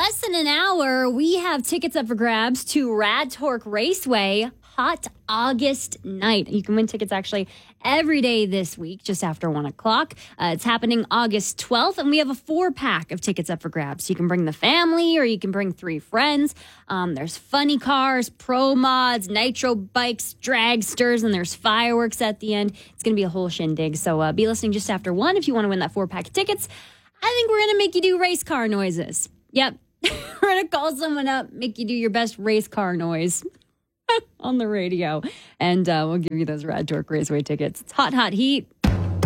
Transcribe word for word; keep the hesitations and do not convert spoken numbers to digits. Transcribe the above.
less than an hour, we have tickets up for grabs to Rad Torque Raceway Hot August Night. You can win tickets actually every day this week, just after one o'clock. Uh, it's happening August twelfth, and we have a four-pack of tickets up for grabs. You can bring the family, or you can bring three friends. Um, there's funny cars, pro mods, nitro bikes, dragsters, and there's fireworks at the end. It's going to be a whole shindig, so uh, be listening just after one if you want to win that four-pack of tickets. I think we're going to make you do race car noises. Yep. We're going to call someone up, make you do your best race car noise on the radio. And uh, we'll give you those Rad Torque Raceway tickets. It's hot, hot heat.